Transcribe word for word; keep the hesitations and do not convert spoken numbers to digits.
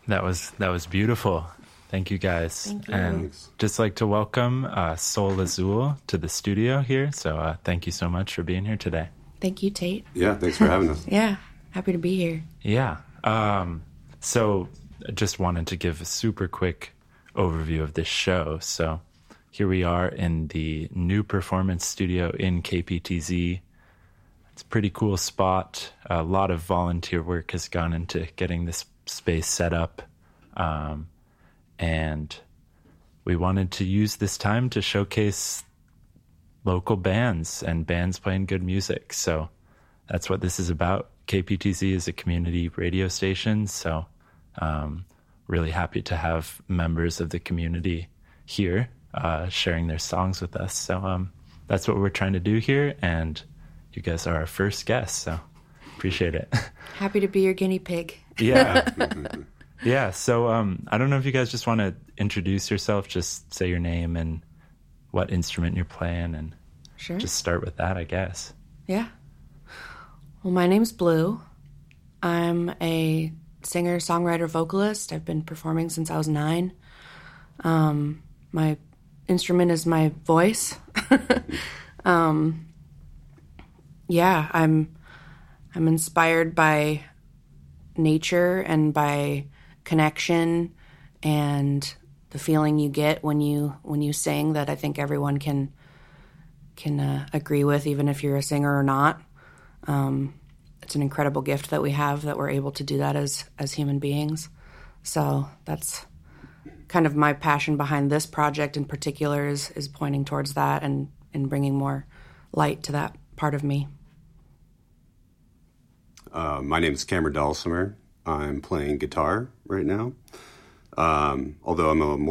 That was that was beautiful. Thank you, guys. Thank you. And Thanks. just like to welcome uh, Soul Azul to the studio here. So uh, thank you so much for being here today. Thank you, Tate. Yeah, thanks for having us. Yeah, happy to be here. Yeah. Um, so I just wanted to give a super quick overview of this show. So here we are in the new performance studio in K P T Z. It's a pretty cool spot. A lot of volunteer work has gone into getting this space set up. Um, and we wanted to use this time to showcase local bands and bands playing good music. So that's what this is about. K P T Z is a community radio station, so um, really happy to have members of the community here uh, sharing their songs with us. So um, that's what we're trying to do here, and you guys are our first guests, so appreciate it. Happy to be your guinea pig. Yeah. Yeah, so um, I don't know if you guys just want to introduce yourself, just say your name and what instrument you're playing, and sure. Just start with that, I guess. Yeah. Well, my name's Blue. I'm a singer, songwriter, vocalist. I've been performing since I was nine. Um, my instrument is my voice. um, yeah, I'm I'm inspired by nature and by connection and the feeling you get when you when you sing that I think everyone can can uh, agree with, even if you're a singer or not. Um, it's an incredible gift that we have, that we're able to do that as as human beings. So that's kind of my passion behind this project in particular, is is pointing towards that and and bringing more light to that part of me. Uh, my name is Cameron Dulcimer. I'm playing guitar right now. Um, although I'm a